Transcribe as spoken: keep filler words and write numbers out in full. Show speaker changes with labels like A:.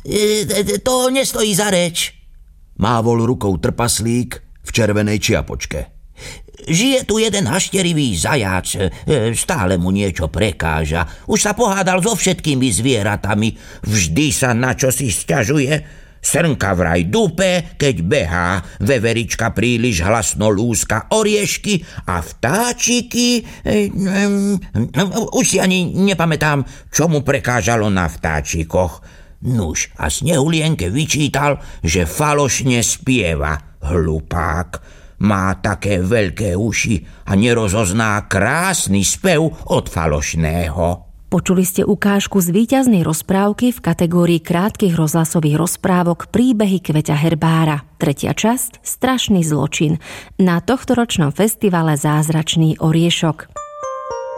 A: To nestojí za reč.
B: Mávol rukou trpaslík v červenej čiapočke.
A: Žije tu jeden hašterivý zajac, stále mu niečo prekáža. Už sa pohádal so všetkými zvieratami, vždy sa na čo si sťažuje. Srnka vraj dupe, keď behá, veverička príliš hlasno lúska oriešky a vtáčiky... Už si ani nepamätám, čo mu prekážalo na vtáčikoch. Nuž, a Snehulienke vyčítal, že falošne spieva. Hlupák. Má také veľké uši a nerozozná krásny spev od falošného.
C: Počuli ste ukážku z víťaznej rozprávky v kategórii krátkych rozhlasových rozprávok Príbehy Kveťa Herbára. Tretia časť Strašný zločin na tohtoročnom festivale Zázračný oriešok.